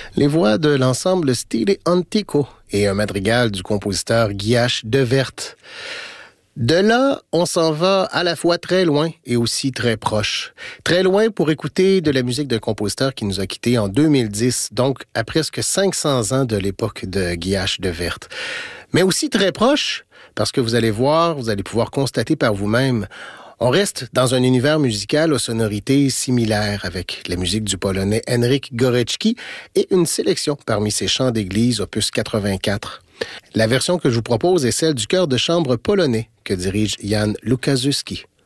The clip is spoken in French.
Les voix de l'ensemble Stile Antico et un madrigal du compositeur Guillaume de Wert. De là, on s'en va à la fois très loin et aussi très proche. Très loin pour écouter de la musique d'un compositeur qui nous a quittés en 2010, donc à presque 500 ans de l'époque de Guillaume de Wert. Mais aussi très proche, parce que vous allez voir, vous allez pouvoir constater par vous-même, on reste dans un univers musical aux sonorités similaires avec la musique du Polonais Henryk Górecki et une sélection parmi ses chants d'église, opus 84. La version que je vous propose est celle du chœur de chambre polonais que dirige Jan Lukaszewski.